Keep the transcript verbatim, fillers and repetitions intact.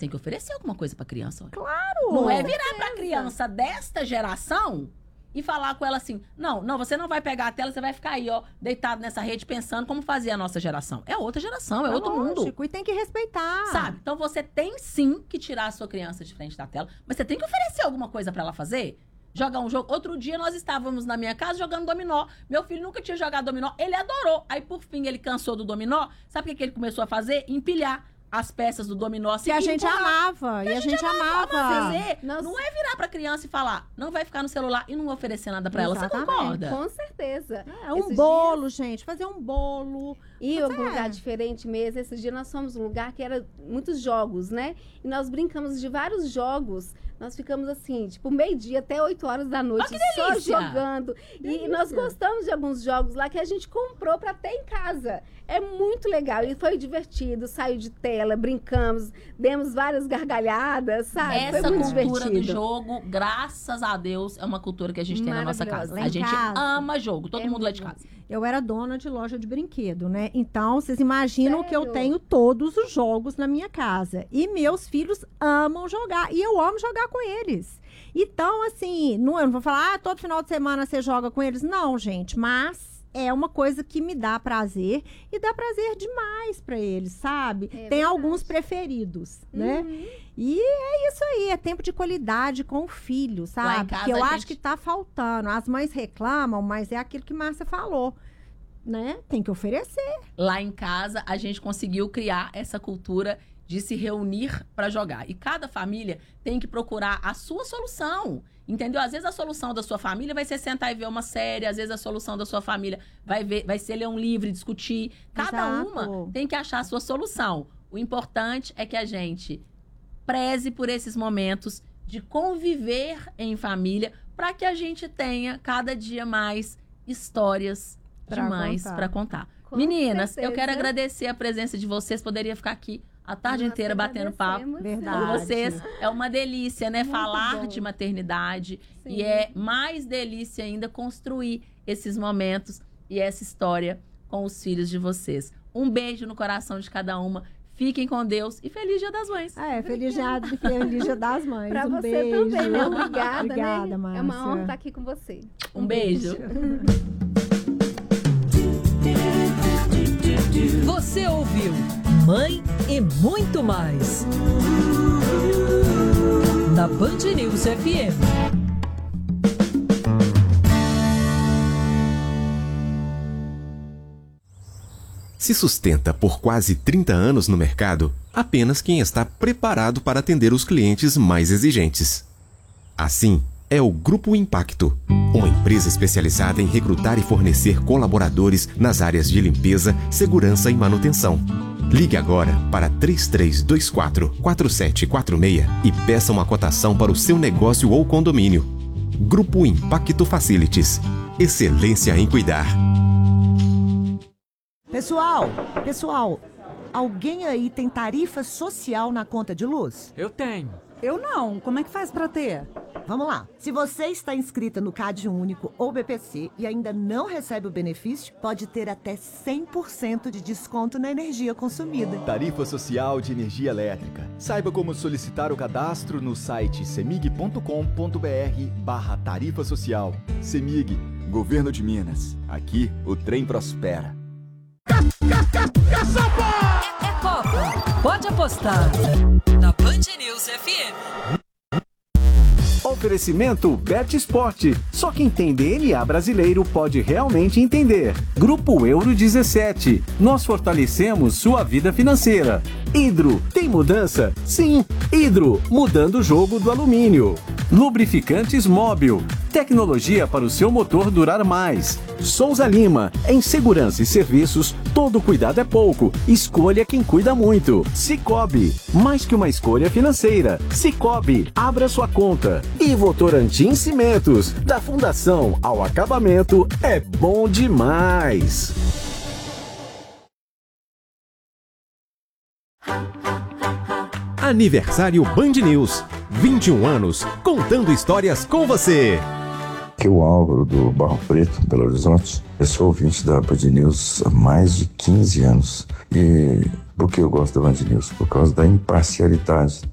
tem que oferecer alguma coisa pra criança. Ué. Claro! Não é virar pra criança desta geração e falar com ela assim, não, não, você não vai pegar a tela, você vai ficar aí, ó, deitado nessa rede pensando como fazia a nossa geração. É outra geração, é, é outro lógico, mundo. E tem que respeitar. Sabe? Então você tem sim que tirar a sua criança de frente da tela, mas você tem que oferecer alguma coisa pra ela fazer. Jogar um jogo. Outro dia nós estávamos na minha casa jogando dominó. Meu filho nunca tinha jogado dominó, ele adorou. Aí por fim ele cansou do dominó. Sabe o que, que ele começou a fazer? Empilhar as peças do dominó assim. Que a gente empurrar. amava. E a gente amava. Fazer. Não é virar pra criança e falar, não vai ficar no celular e não oferecer nada pra ela. Você concorda? Com certeza. É um Esses bolo, dias... gente. Fazer um bolo. E Mas um é. lugar diferente mesmo. Esses dias nós fomos num lugar que era muitos jogos, né? E nós brincamos de vários jogos. Nós ficamos assim, tipo, meio-dia até oito horas da noite, oh, só jogando. Delícia. E nós gostamos de alguns jogos lá que a gente comprou pra ter em casa. É muito legal. E foi divertido, saiu de tela, brincamos, demos várias gargalhadas, sabe? Essa foi muito cultura divertido. do jogo, graças a Deus, é uma cultura que a gente tem na nossa casa. Lá A em gente casa. ama jogo, todo É mundo lá de muito casa. Eu era dona de loja de brinquedo, né? Então, vocês imaginam Sério? que eu tenho todos os jogos na minha casa. E meus filhos amam jogar. E eu amo jogar com eles. Então, assim, não, eu não vou falar, ah, todo final de semana você joga com eles. Não, gente, mas é uma coisa que me dá prazer. E dá prazer demais pra eles, sabe? É Tem verdade. alguns preferidos, né? Uhum. E é isso aí, é tempo de qualidade com o filho, Lá em sabe? casa, Que eu a acho gente- que tá faltando. As mães reclamam, mas é aquilo que Márcia falou, né? Tem que oferecer. Lá em casa, a gente conseguiu criar essa cultura de se reunir para jogar. E cada família tem que procurar a sua solução, entendeu? Às vezes a solução da sua família vai ser sentar e ver uma série, às vezes a solução da sua família vai, ver, vai ser ler um livro e discutir. Cada Exato. uma tem que achar a sua solução. O importante é que a gente preze por esses momentos de conviver em família para que a gente tenha cada dia mais histórias Pra demais contar. para contar. Com Meninas, certeza. eu quero agradecer a presença de vocês. Poderia ficar aqui a tarde Nós inteira batendo papo agradecemos. Verdade. com vocês. É uma delícia, né? Muito Falar bom. de maternidade. Sim. E é mais delícia ainda construir esses momentos e essa história com os filhos de vocês. Um beijo no coração de cada uma. Fiquem com Deus e feliz Dia das Mães. É, feliz dia, feliz dia das mães. Pra um você beijo. também, né? Obrigada, Obrigada, né? Márcia. É uma honra estar aqui com você. Um beijo. Você ouviu Mãe e Muito Mais na Band News F M. Se sustenta por quase trinta anos no mercado apenas quem está preparado para atender os clientes mais exigentes. Assim, é o Grupo Impacto, uma empresa especializada em recrutar e fornecer colaboradores nas áreas de limpeza, segurança e manutenção. Ligue agora para três três dois quatro, quatro sete quatro seis e peça uma cotação para o seu negócio ou condomínio. Grupo Impacto Facilities. Excelência em cuidar. Pessoal, pessoal, alguém aí tem tarifa social na conta de luz? Eu tenho. Eu não. Como é que faz pra ter? Vamos lá. Se você está inscrita no Cade Único ou B P C e ainda não recebe o benefício, pode ter até cem por cento de desconto na energia consumida. Tarifa Social de Energia Elétrica. Saiba como solicitar o cadastro no site semig ponto com ponto br barra tarifa social. Semig, Governo de Minas. Aqui o trem prospera. É Copa. Pode apostar na Band News F M. Oferecimento Bet Esporte. Só quem tem D N A brasileiro pode realmente entender. Grupo Euro dezessete. Nós fortalecemos sua vida financeira. Hidro. Tem mudança? Sim. Hidro. Mudando o jogo do alumínio. Lubrificantes Móbil. Tecnologia para o seu motor durar mais. Souza Lima. Em segurança e serviços, todo cuidado é pouco. Escolha quem cuida muito. Cicobi. Mais que uma escolha financeira. Cicobi. Abra sua conta. E Votorantim Cimentos. Da fundação ao acabamento, é bom demais. Aniversário Band News. vinte e um anos, contando histórias com você. Aqui é o Álvaro do Barro Preto, Belo Horizonte. Eu sou ouvinte da Band News há mais de quinze anos. E por que eu gosto da Band News? Por causa da imparcialidade